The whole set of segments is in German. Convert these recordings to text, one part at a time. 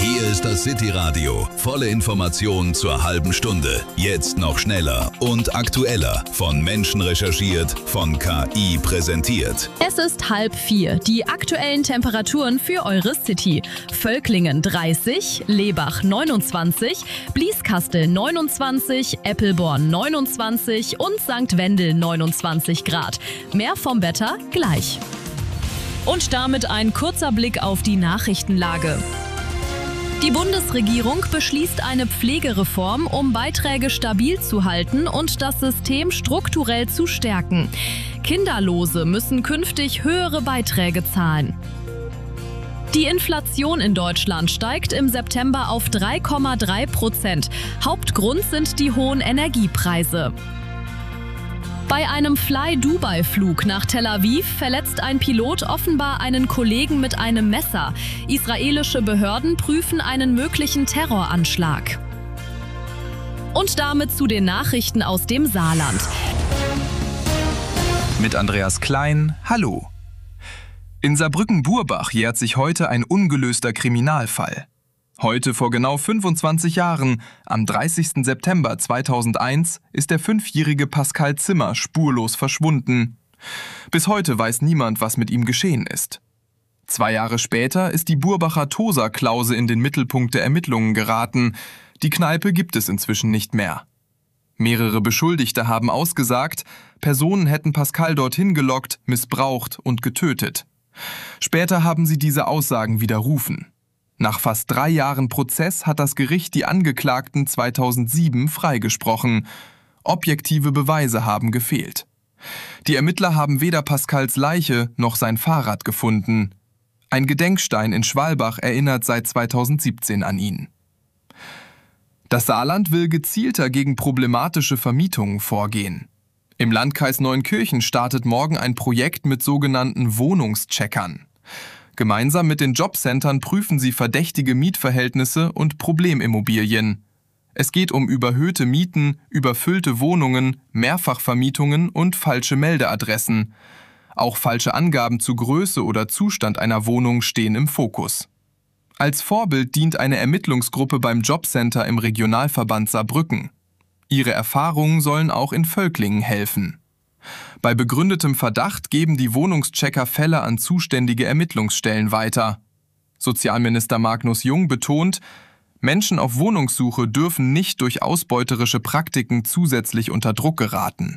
Hier ist das City-Radio. Volle Informationen zur halben Stunde. Jetzt noch schneller und aktueller. Von Menschen recherchiert, von KI präsentiert. Es ist 3:30. Die aktuellen Temperaturen für eure City. Völklingen 30, Lebach 29, Blieskastel 29, Eppelborn 29 und St. Wendel 29 Grad. Mehr vom Wetter gleich. Und damit ein kurzer Blick auf die Nachrichtenlage. Die Bundesregierung beschließt eine Pflegereform, um Beiträge stabil zu halten und das System strukturell zu stärken. Kinderlose müssen künftig höhere Beiträge zahlen. Die Inflation in Deutschland steigt im September auf 3,3%. Hauptgrund sind die hohen Energiepreise. Bei einem Fly-Dubai-Flug nach Tel Aviv verletzt ein Pilot offenbar einen Kollegen mit einem Messer. Israelische Behörden prüfen einen möglichen Terroranschlag. Und damit zu den Nachrichten aus dem Saarland. Mit Andreas Klein, hallo. In Saarbrücken-Burbach jährt sich heute ein ungelöster Kriminalfall. Heute vor genau 25 Jahren, am 30. September 2001, ist der 5-jährige Pascal Zimmer spurlos verschwunden. Bis heute weiß niemand, was mit ihm geschehen ist. 2 Jahre später ist die Burbacher Tosa-Klause in den Mittelpunkt der Ermittlungen geraten. Die Kneipe gibt es inzwischen nicht mehr. Mehrere Beschuldigte haben ausgesagt, Personen hätten Pascal dorthin gelockt, missbraucht und getötet. Später haben sie diese Aussagen widerrufen. Nach fast 3 Jahren Prozess hat das Gericht die Angeklagten 2007 freigesprochen. Objektive Beweise haben gefehlt. Die Ermittler haben weder Pascals Leiche noch sein Fahrrad gefunden. Ein Gedenkstein in Schwalbach erinnert seit 2017 an ihn. Das Saarland will gezielter gegen problematische Vermietungen vorgehen. Im Landkreis Neunkirchen startet morgen ein Projekt mit sogenannten Wohnungscheckern. Gemeinsam mit den Jobcentern prüfen sie verdächtige Mietverhältnisse und Problemimmobilien. Es geht um überhöhte Mieten, überfüllte Wohnungen, Mehrfachvermietungen und falsche Meldeadressen. Auch falsche Angaben zu Größe oder Zustand einer Wohnung stehen im Fokus. Als Vorbild dient eine Ermittlungsgruppe beim Jobcenter im Regionalverband Saarbrücken. Ihre Erfahrungen sollen auch in Völklingen helfen. Bei begründetem Verdacht geben die Wohnungschecker Fälle an zuständige Ermittlungsstellen weiter. Sozialminister Magnus Jung betont, Menschen auf Wohnungssuche dürfen nicht durch ausbeuterische Praktiken zusätzlich unter Druck geraten.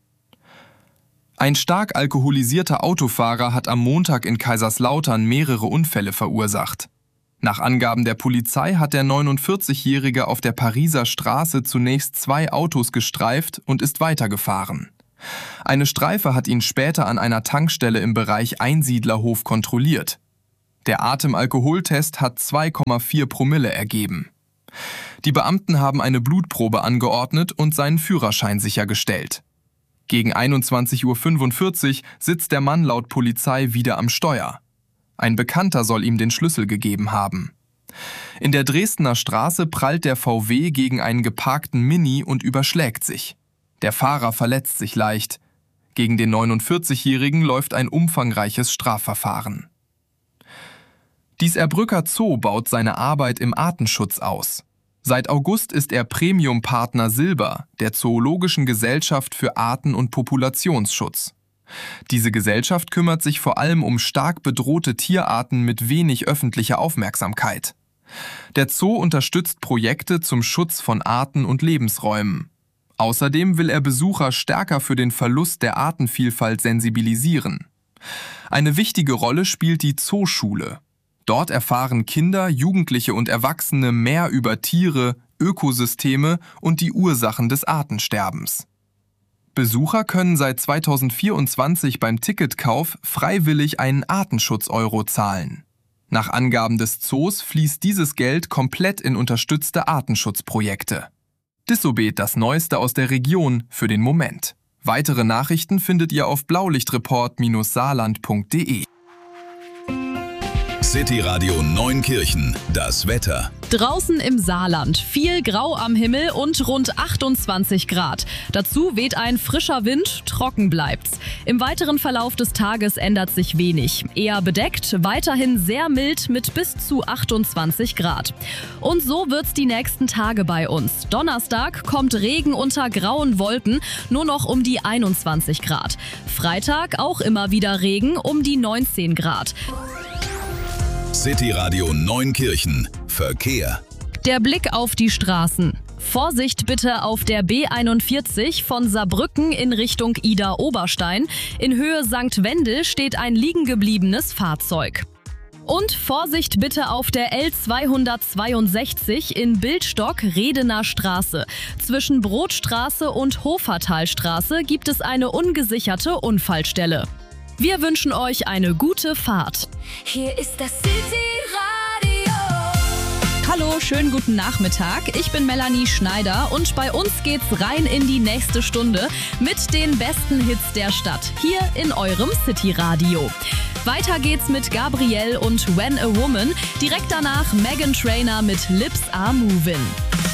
Ein stark alkoholisierter Autofahrer hat am Montag in Kaiserslautern mehrere Unfälle verursacht. Nach Angaben der Polizei hat der 49-Jährige auf der Pariser Straße zunächst 2 Autos gestreift und ist weitergefahren. Eine Streife hat ihn später an einer Tankstelle im Bereich Einsiedlerhof kontrolliert. Der Atemalkoholtest hat 2,4 Promille ergeben. Die Beamten haben eine Blutprobe angeordnet und seinen Führerschein sichergestellt. Gegen 21:45 Uhr sitzt der Mann laut Polizei wieder am Steuer. Ein Bekannter soll ihm den Schlüssel gegeben haben. In der Dresdner Straße prallt der VW gegen einen geparkten Mini und überschlägt sich. Der Fahrer verletzt sich leicht. Gegen den 49-Jährigen läuft ein umfangreiches Strafverfahren. Dies Erbrücker Zoo baut seine Arbeit im Artenschutz aus. Seit August ist er Premium-Partner Silber der Zoologischen Gesellschaft für Arten- und Populationsschutz. Diese Gesellschaft kümmert sich vor allem um stark bedrohte Tierarten mit wenig öffentlicher Aufmerksamkeit. Der Zoo unterstützt Projekte zum Schutz von Arten und Lebensräumen. Außerdem will er Besucher stärker für den Verlust der Artenvielfalt sensibilisieren. Eine wichtige Rolle spielt die Zooschule. Dort erfahren Kinder, Jugendliche und Erwachsene mehr über Tiere, Ökosysteme und die Ursachen des Artensterbens. Besucher können seit 2024 beim Ticketkauf freiwillig einen Artenschutz-Euro zahlen. Nach Angaben des Zoos fließt dieses Geld komplett in unterstützte Artenschutzprojekte. Dissobed das Neueste aus der Region für den Moment. Weitere Nachrichten findet ihr auf blaulichtreport-saarland.de. City Radio Neunkirchen, das Wetter. Draußen im Saarland viel Grau am Himmel und rund 28 Grad. Dazu weht ein frischer Wind, trocken bleibt's. Im weiteren Verlauf des Tages ändert sich wenig. Eher bedeckt, weiterhin sehr mild mit bis zu 28 Grad. Und so wird's die nächsten Tage bei uns. Donnerstag kommt Regen unter grauen Wolken, nur noch um die 21 Grad. Freitag auch immer wieder Regen um die 19 Grad. City Radio Neunkirchen, Verkehr. Der Blick auf die Straßen. Vorsicht bitte auf der B41 von Saarbrücken in Richtung Idar-Oberstein. In Höhe St. Wendel steht ein liegengebliebenes Fahrzeug. Und Vorsicht bitte auf der L262 in Bildstock-Redener Straße. Zwischen Brotstraße und Hofertalstraße gibt es eine ungesicherte Unfallstelle. Wir wünschen euch eine gute Fahrt. Hier ist das City Radio. Hallo, schönen guten Nachmittag. Ich bin Melanie Schneider und bei uns geht's rein in die nächste Stunde mit den besten Hits der Stadt hier in eurem City Radio. Weiter geht's mit Gabrielle und When a Woman. Direkt danach Meghan Trainor mit Lips Are Movin'.